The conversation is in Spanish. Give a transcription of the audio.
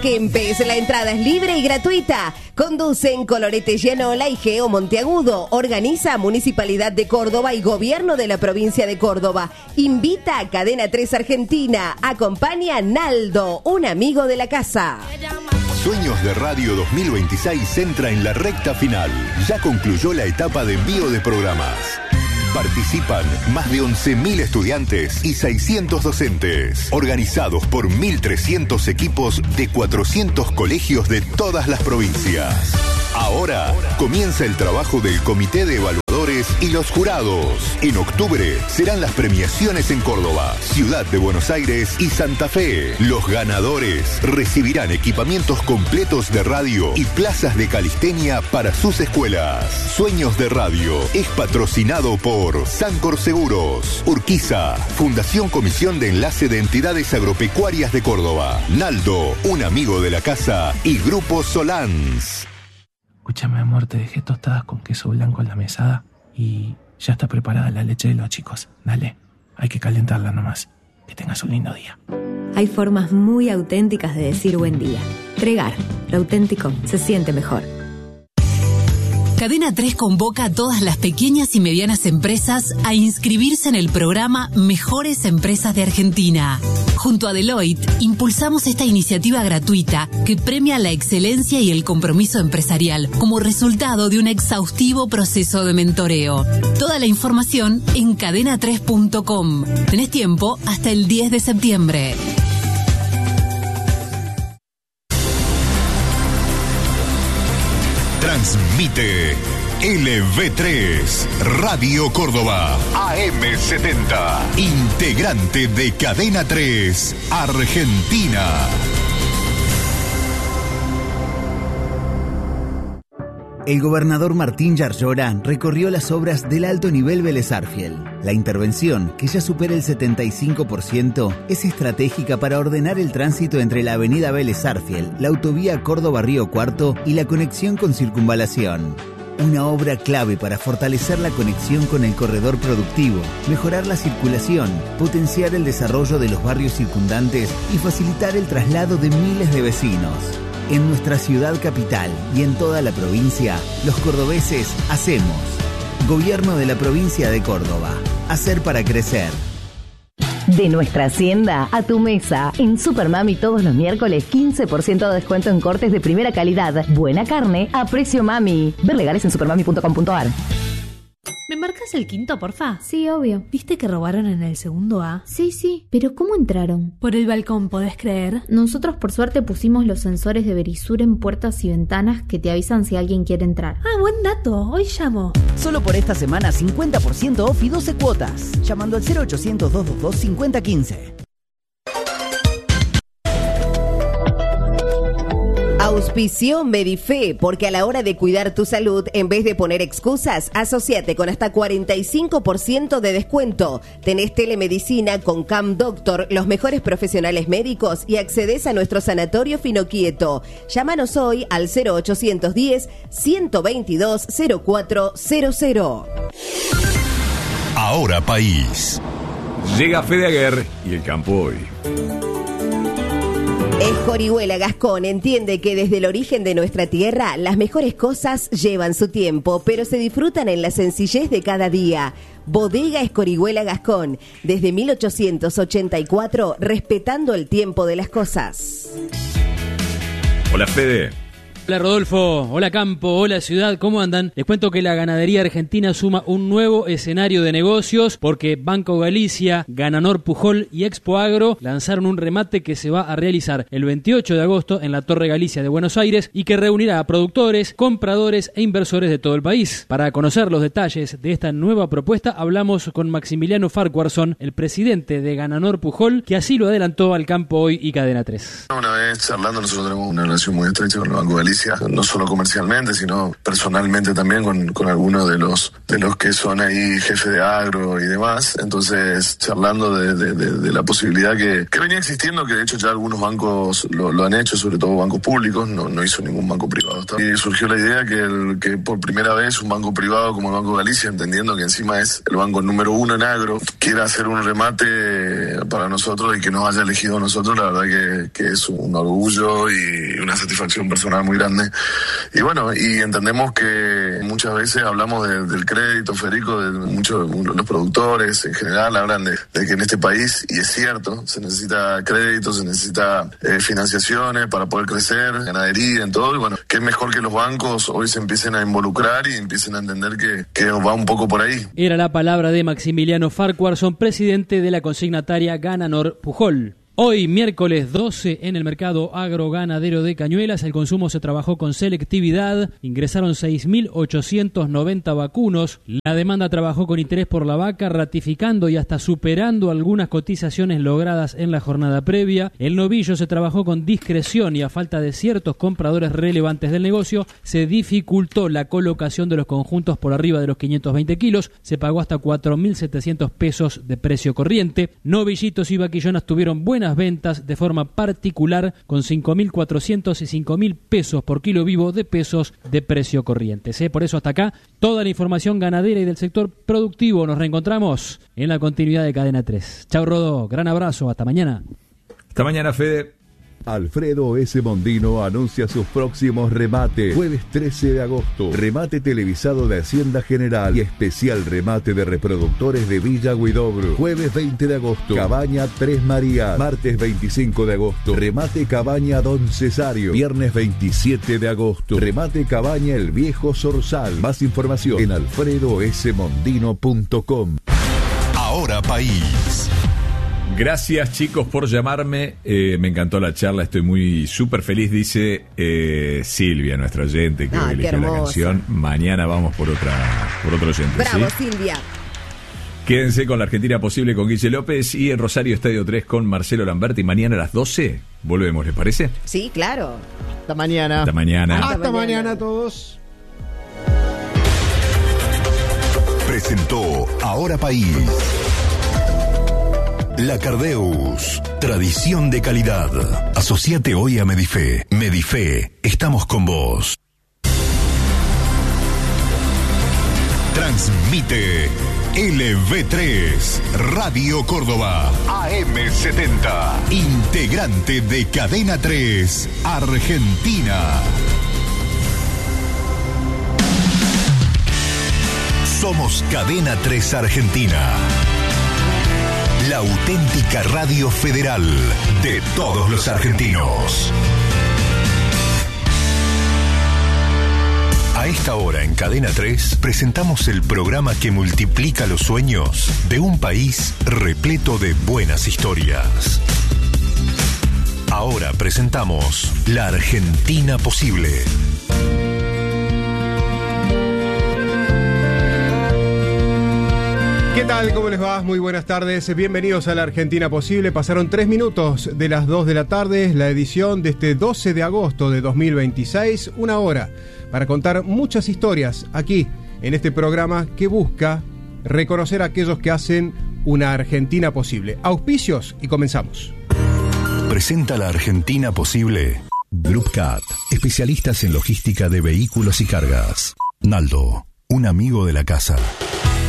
Kempes, la entrada es libre y gratuita. Conducen Colorete Gianola y Geo Monteagudo. Organiza Municipalidad de Córdoba y Gobierno de la Provincia de Córdoba. Invita a Cadena 3 Argentina. Acompaña Naldo, un amigo de la casa. Sueños de Radio 2026 entra en la recta final. Ya concluyó la etapa de envío de programas. Participan más de 11.000 estudiantes y 600 docentes, organizados por 1.300 equipos de 400 colegios de todas las provincias. Ahora comienza el trabajo del Comité de Evaluadores y los jurados. En octubre serán las premiaciones en Córdoba, Ciudad de Buenos Aires y Santa Fe. Los ganadores recibirán equipamientos completos de radio y plazas de calistenia para sus escuelas. Sueños de Radio es patrocinado por Sancor Seguros, Urquiza, Fundación Comisión de Enlace de Entidades Agropecuarias de Córdoba, Naldo, un amigo de la casa y Grupo Solans. Escúchame, amor, te dejé tostadas con queso blanco en la mesada y ya está preparada la leche de los chicos. Dale, hay que calentarla nomás. Que tengas un lindo día. Hay formas muy auténticas de decir buen día. Tregar, lo auténtico se siente mejor. Cadena 3 convoca a todas las pequeñas y medianas empresas a inscribirse en el programa Mejores Empresas de Argentina. Junto a Deloitte, impulsamos esta iniciativa gratuita que premia la excelencia y el compromiso empresarial como resultado de un exhaustivo proceso de mentoreo. Toda la información en cadena3.com. Tenés tiempo hasta el 10 de septiembre. Transmite LV3, Radio Córdoba, AM70, integrante de Cadena 3, Argentina. El gobernador Martín Yarlora recorrió las obras del alto nivel Vélez Sarsfield. La intervención, que ya supera el 75%, es estratégica para ordenar el tránsito entre la avenida Vélez Sarsfield, la autovía Córdoba-Río Cuarto y la conexión con Circunvalación. Una obra clave para fortalecer la conexión con el corredor productivo, mejorar la circulación, potenciar el desarrollo de los barrios circundantes y facilitar el traslado de miles de vecinos. En nuestra ciudad capital y en toda la provincia, los cordobeses hacemos. Gobierno de la provincia de Córdoba. Hacer para crecer. De nuestra hacienda a tu mesa. En Supermami todos los miércoles 15% de descuento en cortes de primera calidad. Buena carne a precio mami. Ver legales en supermami.com.ar. ¿Me marcas el quinto, porfa? Sí, obvio. ¿Viste que robaron en el segundo A? Sí, pero ¿cómo entraron? Por el balcón, ¿podés creer? Nosotros por suerte pusimos los sensores de Verisur en puertas y ventanas que te avisan si alguien quiere entrar. Ah, buen dato, hoy llamo. Solo por esta semana 50% off y 12 cuotas. Llamando al 0800-222-5015. Auspició Medife, porque a la hora de cuidar tu salud, en vez de poner excusas, asociate con hasta 45% de descuento. Tenés telemedicina con Cam Doctor, los mejores profesionales médicos y accedes a nuestro sanatorio Finoquieto. Llámanos hoy al 0810-122-0400. Ahora País. Llega Fede Aguer y el campo hoy. Escorihuela Gascón entiende que desde el origen de nuestra tierra, las mejores cosas llevan su tiempo, pero se disfrutan en la sencillez de cada día. Bodega Escorihuela Gascón, desde 1884, respetando el tiempo de las cosas. Hola, Fede. Hola Rodolfo, hola Campo, hola Ciudad, ¿cómo andan? Les cuento que la ganadería argentina suma un nuevo escenario de negocios porque Banco Galicia, Gananor Pujol y Expo Agro lanzaron un remate que se va a realizar el 28 de agosto en la Torre Galicia de Buenos Aires y que reunirá a productores, compradores e inversores de todo el país. Para conocer los detalles de esta nueva propuesta hablamos con Maximiliano Farquharson, el presidente de Gananor Pujol, que así lo adelantó al Campo Hoy y Cadena 3. Una vez charlando, nosotros tenemos una relación muy estrecha con el Banco Galicia. Galicia, no solo comercialmente, sino personalmente también con algunos de los que son ahí jefes de agro y demás. Entonces, charlando de la posibilidad que venía existiendo, que de hecho ya algunos bancos lo han hecho, sobre todo bancos públicos, no hizo ningún banco privado. Y surgió la idea que por primera vez un banco privado como el Banco Galicia, entendiendo que encima es el banco número 1 en agro, quiera hacer un remate para nosotros y que nos haya elegido a nosotros, la verdad que es un orgullo y una satisfacción personal muy grande. Y bueno, y entendemos que muchas veces hablamos del crédito, Federico, de muchos los productores en general hablan de que en este país, y es cierto, se necesita crédito, se necesita financiaciones para poder crecer, ganadería, en todo, y bueno, qué mejor que los bancos hoy se empiecen a involucrar y empiecen a entender que va un poco por ahí. Era la palabra de Maximiliano Farquharson, presidente de la consignataria Gananor Pujol. Hoy, miércoles 12, en el mercado agroganadero de Cañuelas, el consumo se trabajó con selectividad, ingresaron 6.890 vacunos, la demanda trabajó con interés por la vaca, ratificando y hasta superando algunas cotizaciones logradas en la jornada previa. El novillo se trabajó con discreción y a falta de ciertos compradores relevantes del negocio, se dificultó la colocación de los conjuntos por arriba de los 520 kilos, se pagó hasta 4.700 pesos de precio corriente. Novillitos y vaquillonas tuvieron buenas ventas de forma particular con 5.400 y 5.000 pesos por kilo vivo de pesos de precio corriente. Por eso hasta acá toda la información ganadera y del sector productivo. Nos reencontramos en la continuidad de Cadena 3. Chau, Rodó, gran abrazo, hasta mañana. Hasta mañana, Fede. Alfredo S. Mondino anuncia sus próximos remates. Jueves 13 de agosto, remate televisado de Hacienda General y especial remate de reproductores de Villa Huidobro. Jueves 20 de agosto, Cabaña Tres Marías. Martes 25 de agosto, remate Cabaña Don Cesario. Viernes 27 de agosto, remate Cabaña El Viejo Zorzal. Más información en alfredosmondino.com. Ahora País. Gracias, chicos, por llamarme. Me encantó la charla, estoy muy súper feliz, dice Silvia, nuestra oyente, que hoy eligió la canción. Mañana vamos por otro oyente. Bravo, ¿sí? Silvia. Quédense con la Argentina Posible con Guille López y en Rosario Estadio 3 con Marcelo Lamberti. Mañana a las 12 volvemos, ¿les parece? Sí, claro. Hasta mañana. Hasta mañana. Hasta mañana a todos. Presentó Ahora País. La Cardeus, tradición de calidad. Asociate hoy a Medife. Medife, estamos con vos. Transmite LV3, Radio Córdoba, AM70, integrante de Cadena 3, Argentina. Somos Cadena 3 Argentina. La auténtica radio federal de todos los argentinos. A esta hora en Cadena 3 presentamos el programa que multiplica los sueños de un país repleto de buenas historias. Ahora presentamos La Argentina Posible. ¿Qué tal? ¿Cómo les va? Muy buenas tardes. Bienvenidos a La Argentina Posible. Pasaron 3 minutos de las 2 de la tarde, la edición de este 12 de agosto de 2026. Una hora para contar muchas historias aquí, en este programa que busca reconocer a aquellos que hacen una Argentina posible. Auspicios y comenzamos. Presenta La Argentina Posible Group Cat, especialistas en logística de vehículos y cargas. Naldo, un amigo de la casa.